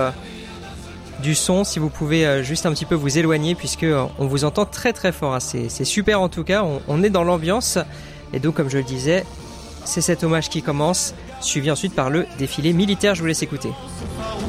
du son, si vous pouvez juste un petit peu vous éloigner, puisque on vous entend très très fort. C'est super en tout cas, on est dans l'ambiance. Et donc comme je le disais, c'est cet hommage qui commence, suivi ensuite par le défilé militaire. Je vous laisse écouter.